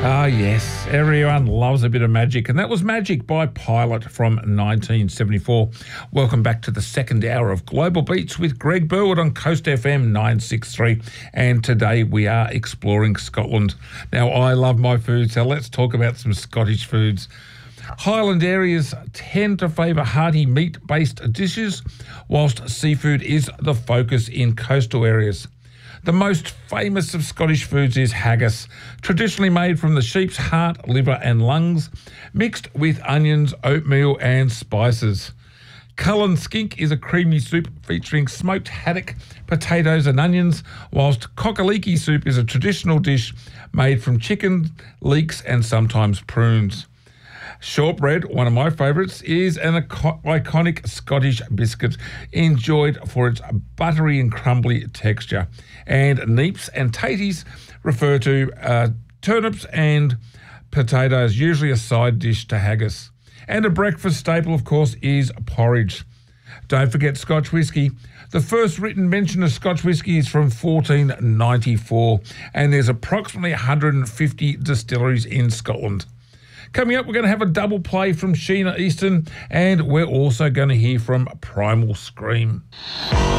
Ah, yes, everyone loves a bit of magic, and that was Magic by Pilot from 1974. Welcome back to the second hour of Global Beats with Greg Burwood on Coast FM 963, and today we are exploring Scotland. Now, I love my food, so let's talk about some Scottish foods. Highland areas tend to favour hearty meat-based dishes, whilst seafood is the focus in coastal areas. The most famous of Scottish foods is haggis, traditionally made from the sheep's heart, liver and lungs, mixed with onions, oatmeal and spices. Cullen skink is a creamy soup featuring smoked haddock, potatoes and onions, whilst cockaliki soup is a traditional dish made from chicken, leeks and sometimes prunes. Shortbread, one of my favourites, is an iconic Scottish biscuit enjoyed for its buttery and crumbly texture. And neeps and taties refer to turnips and potatoes, usually a side dish to haggis. And a breakfast staple, of course, is porridge. Don't forget Scotch whisky. The first written mention of Scotch whisky is from 1494, and there's approximately 150 distilleries in Scotland. Coming up, we're going to have a double play from Sheena Easton, and we're also going to hear from Primal Scream.